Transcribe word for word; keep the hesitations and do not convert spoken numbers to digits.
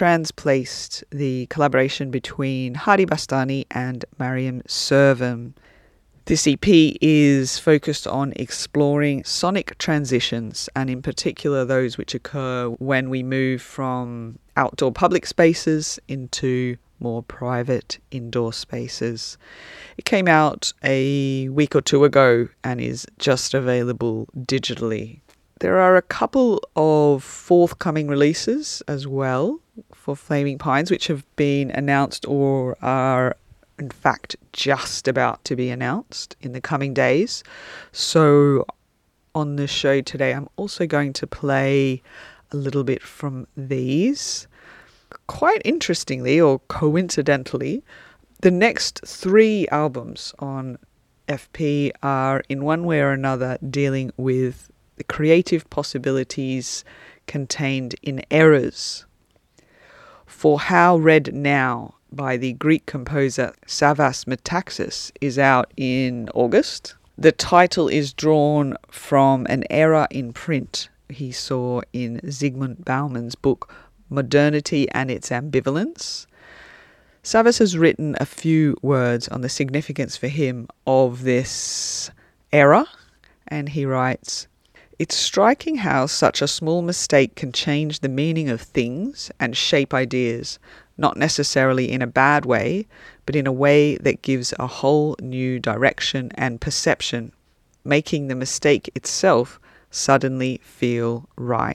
transplaced the collaboration between Hadi Bastani and Mariam Servam. This E P is focused on exploring sonic transitions, and in particular those which occur when we move from outdoor public spaces into more private indoor spaces. It came out a week or two ago and is just available digitally. There are a couple of forthcoming releases as well for Flaming Pines, which have been announced or are in fact just about to be announced in the coming days. So on the show today, I'm also going to play a little bit from these. Quite interestingly, or coincidentally, the next three albums on F P are in one way or another dealing with the creative possibilities contained in errors. For How Red Now by the Greek composer Savas Metaxas is out in August. The title is drawn from an error in print he saw in Zygmunt Bauman's book Modernity and Its Ambivalence. Savas has written a few words on the significance for him of this error, and he writes, "It's striking how such a small mistake can change the meaning of things and shape ideas, not necessarily in a bad way, but in a way that gives a whole new direction and perception, making the mistake itself suddenly feel right."